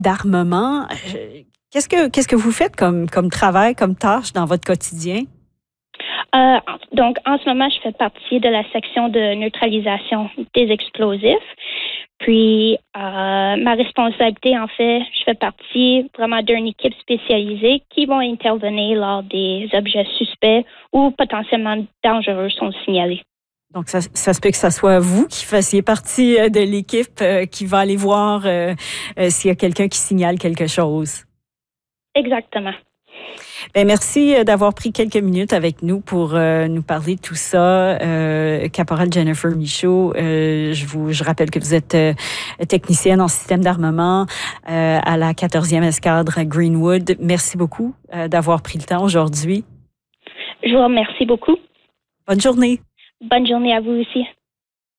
d'armement. Qu'est-ce que vous faites comme travail, comme tâche dans votre quotidien? Donc, en ce moment, je fais partie de la section de neutralisation des explosifs. Puis, ma responsabilité, en fait, je fais partie vraiment d'une équipe spécialisée qui vont intervenir lors des objets suspects ou potentiellement dangereux sont signalés. Donc, ça se peut que ça soit vous qui fassiez partie de l'équipe qui va aller voir s'il y a quelqu'un qui signale quelque chose. Exactement. Bien, merci d'avoir pris quelques minutes avec nous pour nous parler de tout ça. Caporal Jennifer Michaud, je rappelle que vous êtes technicienne en système d'armement à la 14e escadre Greenwood. Merci beaucoup d'avoir pris le temps aujourd'hui. Je vous remercie beaucoup. Bonne journée. Bonne journée à vous aussi.